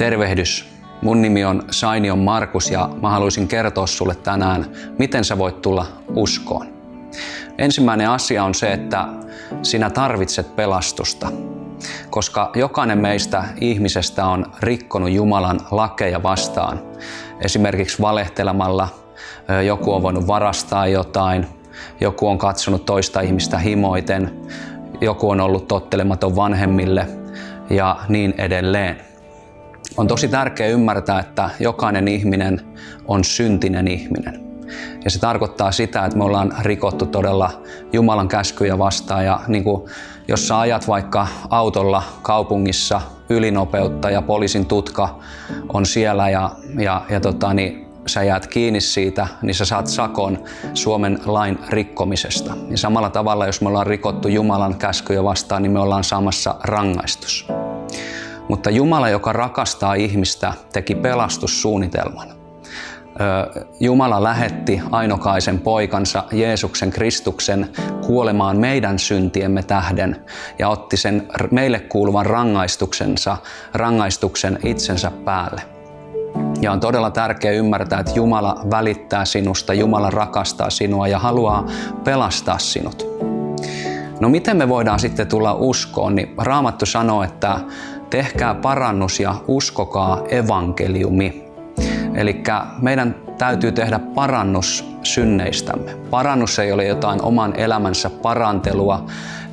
Tervehdys! Mun nimi on Sainion Markus ja mä haluaisin kertoa sulle tänään, miten sä voit tulla uskoon. Ensimmäinen asia on se, että sinä tarvitset pelastusta, koska jokainen meistä ihmisestä on rikkonut Jumalan lakeja vastaan. Esimerkiksi valehtelemalla, joku on voinut varastaa jotain, joku on katsonut toista ihmistä himoiten, joku on ollut tottelematon vanhemmille ja niin edelleen. On tosi tärkeää ymmärtää, että jokainen ihminen on syntinen ihminen. Ja se tarkoittaa sitä, että me ollaan rikottu todella Jumalan käskyjä vastaan. Ja niin kuin, jos sä ajat vaikka autolla kaupungissa ylinopeutta ja poliisin tutka on siellä niin sä jäät kiinni siitä, niin sä saat sakon Suomen lain rikkomisesta. Ja samalla tavalla, jos me ollaan rikottu Jumalan käskyjä vastaan, niin me ollaan saamassa rangaistus. Mutta Jumala, joka rakastaa ihmistä, teki pelastussuunnitelman. Jumala lähetti ainokaisen poikansa Jeesuksen Kristuksen kuolemaan meidän syntiemme tähden ja otti sen meille kuuluvan rangaistuksen itsensä päälle. Ja on todella tärkeää ymmärtää, että Jumala välittää sinusta, Jumala rakastaa sinua ja haluaa pelastaa sinut. No miten me voidaan sitten tulla uskoon? Niin Raamattu sanoo, että tehkää parannus ja uskokaa evankeliumi. Eli meidän täytyy tehdä parannus synneistämme. Parannus ei ole jotain oman elämänsä parantelua,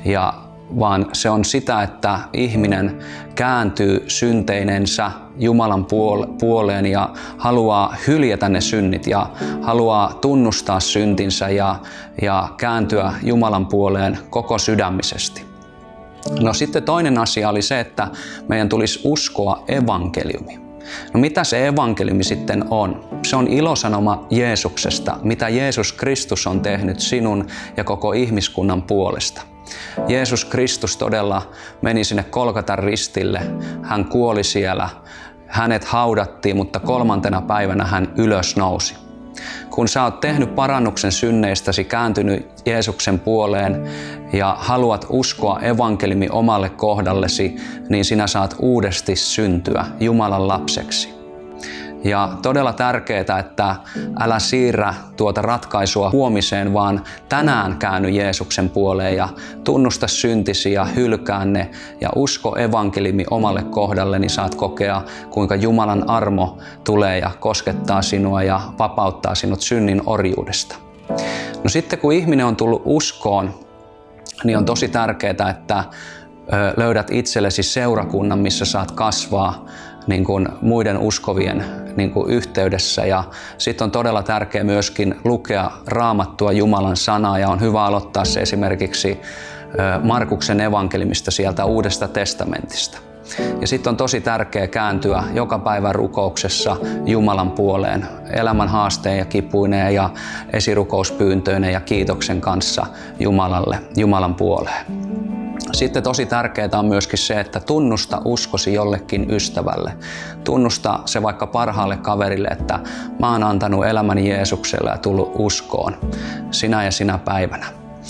vaan se on sitä, että ihminen kääntyy synteinensä Jumalan puoleen ja haluaa hyljätä ne synnit ja haluaa tunnustaa syntinsä ja kääntyä Jumalan puoleen koko sydämisesti. No sitten toinen asia oli se, että meidän tulisi uskoa evankeliumi. No mitä se evankeliumi sitten on? Se on ilosanoma Jeesuksesta, mitä Jeesus Kristus on tehnyt sinun ja koko ihmiskunnan puolesta. Jeesus Kristus todella meni sinne Golgatan ristille. Hän kuoli siellä. Hänet haudattiin, mutta 3. päivänä hän ylösnousi. Kun sä oot tehnyt parannuksen synneistäsi, kääntynyt Jeesuksen puoleen ja haluat uskoa evankeliumi omalle kohdallesi, niin sinä saat uudesti syntyä Jumalan lapseksi. Ja todella tärkeää, että älä siirrä tuota ratkaisua huomiseen, vaan tänään käänny Jeesuksen puoleen ja tunnusta syntisi ja hylkää ne ja usko evankeliumi omalle kohdalle, niin saat kokea, kuinka Jumalan armo tulee ja koskettaa sinua ja vapauttaa sinut synnin orjuudesta. No sitten kun ihminen on tullut uskoon, niin on tosi tärkeää, että löydät itsellesi seurakunnan, missä saat kasvaa niin kuin muiden uskovien niin kuin yhteydessä. Ja sitten on todella tärkeää myöskin lukea Raamattua, Jumalan sanaa, ja on hyvä aloittaa se esimerkiksi Markuksen evankeliumista sieltä Uudesta testamentista. Ja sitten on tosi tärkeää kääntyä joka päivä rukouksessa Jumalan puoleen, elämän haasteen ja kipuineen ja esirukouspyyntöineen ja kiitoksen kanssa Jumalan puoleen. Sitten tosi tärkeää on myöskin se, että tunnusta uskosi jollekin ystävälle. Tunnusta se vaikka parhaalle kaverille, että mä oon antanut elämäni Jeesukselle ja tullut uskoon sinä ja sinä päivänä.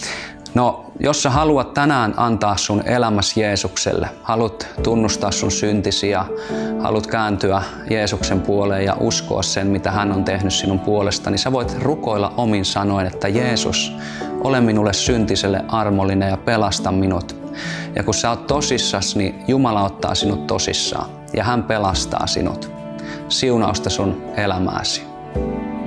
No, jos sä haluat tänään antaa sun elämäsi Jeesukselle, haluat tunnustaa sun syntisi ja haluat kääntyä Jeesuksen puoleen ja uskoa sen, mitä hän on tehnyt sinun puolesta, niin sä voit rukoilla omin sanoin, että Jeesus, ole minulle syntiselle armollinen ja pelasta minut. Ja kun sä oot tosissas, niin Jumala ottaa sinut tosissaan ja hän pelastaa sinut. Siunausta sun elämääsi.